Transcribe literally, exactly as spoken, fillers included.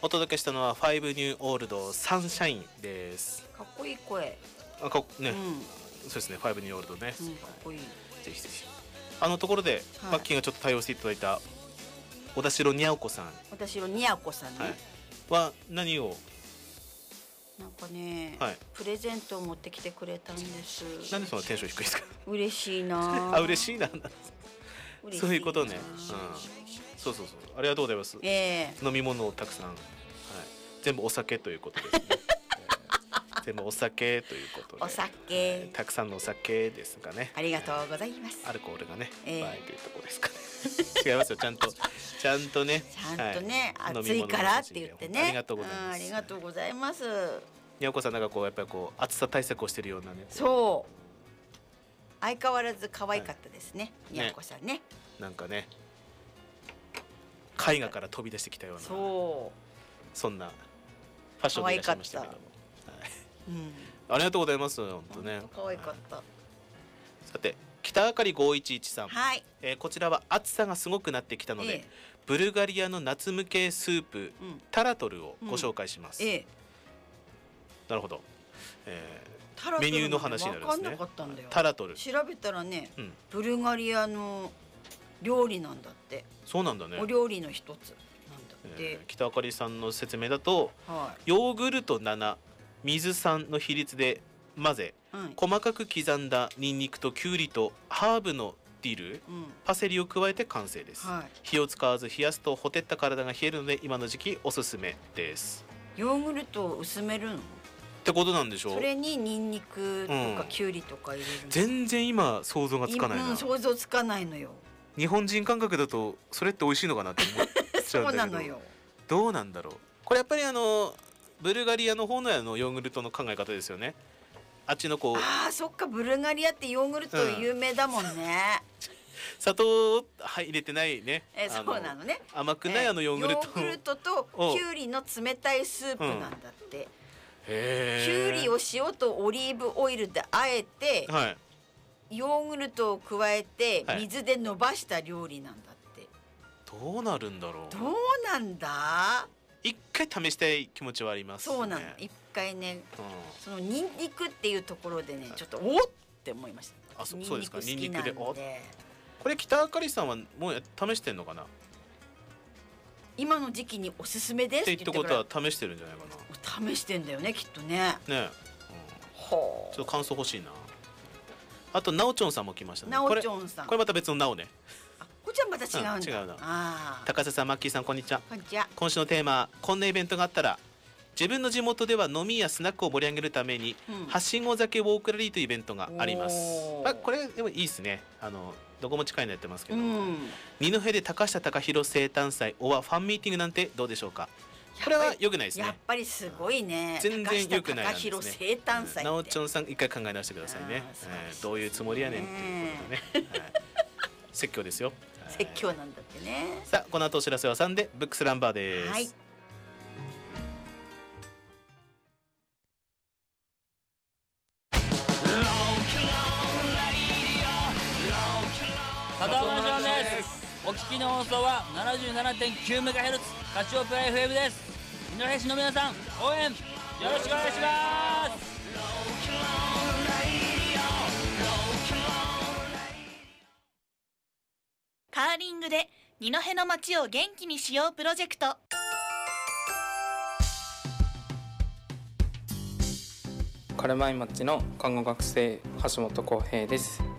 お届けしたのはファイブニューオールドサンシャインです。 かっこいい声。 あかね、 うん、 そうですね。ファイブニューオールドね、 うん、かっこいい。 ぜひぜひ。あのところで、はい、マッキーがちょっと対応していただいた小田代にゃおこさん、 小田代にゃおこさんね、 はい、は何をなんかね、 はい、 プレゼントを持ってきてくれたんです。 なんでそんなテンション低いですか？ 嬉しいなあ、嬉しいなそういうことね、うん、そうそうそう、ありがとうございます、えー、飲み物をたくさん、はい、全部お酒ということですねえー、全部お酒ということで、 お酒、 はい、たくさんのお酒ですがね、 ありがとうございます。 アルコールがね、 えー、 バイというところですかね違いますよ、ちゃんとちゃんとね、 ちゃんとね、はい、暑いからって言ってね、 ありがとうございます。 ありがとうございます。 にゃおこさんなんかこうやっぱりこう暑さ対策をしてるようなね、 そう相変わらず可愛かったですね、にゃおこさんね。 なんかね、絵画から飛び出してきたような、そうそんなファッションでいらっしゃいましたけども、はい、うん、ありがとうございます。本当ね、 可愛かった、はい。 さて北あかりごいちいちさん、 はい、 えー、こちらは暑さがすごくなってきたので、ええ、ブルガリアの夏向けスープ、うん、タラトルをご紹介します、うん、ええ、なるほど、えー、メニューの話になるんですね。タラトル調べたらね、うん、ブルガリアの料理なんだって。 そうなんだね、 お料理の一つなんだって、 えー、北あかりさんの説明だと、はい、ヨーグルトなな、水さんの比率で混ぜ、うん、細かく刻んだニンニクとキュウリとハーブのディル、うん、パセリを加えて完成です、はい、火を使わず冷やすとほてった体が冷えるので今の時期おすすめです。 ヨーグルトを薄めるのってことなんでしょう。 それにニンニクとかキュウリとか入れるの、うん、 全然今想像がつかないな、 うん、想像つかないのよ。 日本人感覚だとそれって美味しいのかなって思っちゃうんだけどそうなのよ。 どうなんだろう。これやっぱりあのブルガリアの方のあのヨーグルトの考え方ですよね。あっちのこう、 あーそっか、ブルガリアってヨーグルト有名だもんね、うん、 砂糖入れてないね、 えそうなのね、 甘くないあのヨーグルト、 ヨーグルトとキュウリの冷たいスープなんだって、うん、へキュウリを塩とオリーブオイルであえて、はい、ヨーグルトを加えて水で伸ばした料理なんだって、 はい、どうなるんだろう。 どうなんだ。 一回試したい気持ちはありますね。 そうなの、一回ね、うん、そのニンニクっていうところでね、ちょっとおっって思いました。 あ、そ、そうですか。ニンニクでおっ。これ北あかりさんはもう試してんのかな。 今の時期におすすめですって言ってことは試してるんじゃないかな。試してんだよね、きっとね。 ね、うん、はあ、ちょっと感想欲しいな。あとなおちょんさんも来ましたね。なおちょんさん。これまた別のなおね。 こっちはまた違うんだ、うん、 違うな。 あ、 高瀬さん、マッキーさん、こんにちは。 こんにちは。 今週のテーマ、こんなイベントがあったら。自分の地元では飲みやスナックを盛り上げるために、うん、はしご酒ウォークラリーというイベントがあります。あ、これでもいいですね。あのどこも近いのやってますけど、うん、二戸で高下隆弘生誕祭おはファンミーティングなんてどうでしょうか。これは良くないですね。 やっぱりすごいね。 全然良くないですね。高下隆弘生誕祭。 なおちょんさん一回考え直してくださいね。えー、どういうつもりやねんっていうことね。はい、説教ですよ。 説教なんだってね。 さあこの後お知らせはさんでブックスランバーです。はい、 佐藤マンションです。お聞きの放送は ななじゅうななてんきゅうメガヘルツ カシオペア エフエム です。井上市の皆さん応援よろしくお願いします。 カーリングで二戸の街を元気にしようプロジェクト。 カルマイ町の看護学生橋本康平です。